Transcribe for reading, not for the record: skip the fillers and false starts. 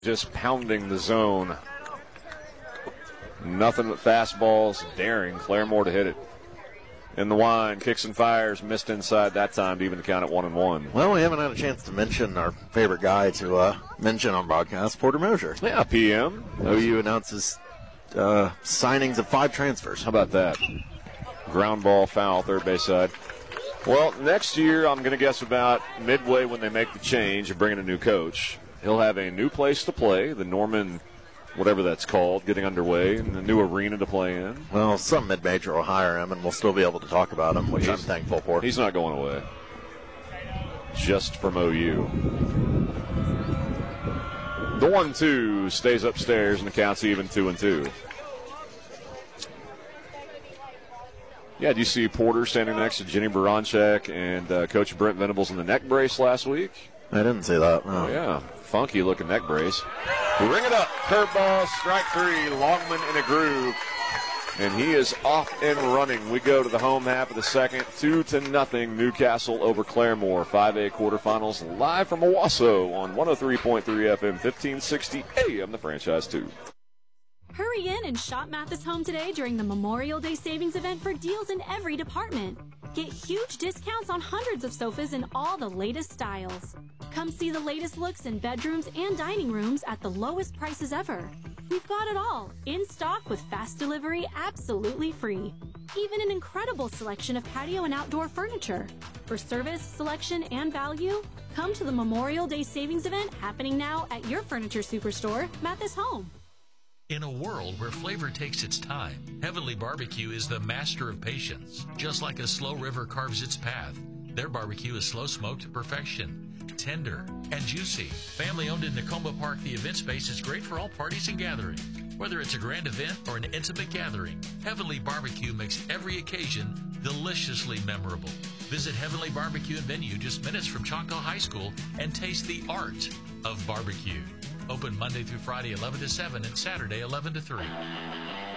just pounding the zone. Nothing but fastballs, daring Claremore to hit it. In the wind, kicks and fires, missed inside that time to even to count at 1-1. Well, we haven't had a chance to mention our favorite guy to mention on broadcast, Porter Mosier. Yeah, PM. OU announces signings of 5 transfers. How about that? Ground ball foul, third base side. Well, next year, I'm going to guess about midway when they make the change and bring in a new coach. He'll have a new place to play, the Norman, whatever that's called, getting underway, and a new arena to play in. Well, some mid-major will hire him, and we'll still be able to talk about him, which I'm thankful for. He's not going away. Just from OU. The 1-2 stays upstairs, and the count's even 2-2. Yeah, do you see Porter standing next to Jenny Baranchek and Coach Brent Venables in the neck brace last week? I didn't see that. No. Oh, yeah. Funky-looking neck brace. Ring it up. Curveball, strike 3. Longman in a groove. And he is off and running. We go to the home half of the second. 2-0 Newcastle over Claremore. 5A quarterfinals live from Owasso on 103.3 FM, 1560 AM, the franchise 2. Hurry in and shop Mathis Home today during the Memorial Day savings event for deals in every department. Get huge discounts on hundreds of sofas in all the latest styles. Come see the latest looks in bedrooms and dining rooms at the lowest prices ever. We've got it all, in stock with fast delivery absolutely free. Even an incredible selection of patio and outdoor furniture. For service, selection, and value, come to the Memorial Day savings event happening now at your furniture superstore, Mathis Home. In a world where flavor takes its time, Heavenly Barbecue is the master of patience. Just like a slow river carves its path, their barbecue is slow smoked to perfection, tender and juicy. Family owned in Nakoma Park, the event space is great for all parties and gatherings. Whether it's a grand event or an intimate gathering, Heavenly Barbecue makes every occasion deliciously memorable. Visit Heavenly Barbecue and Venue just minutes from Choctaw High School and taste the art of barbecue. Open Monday through Friday 11 to 7 and Saturday 11 to 3.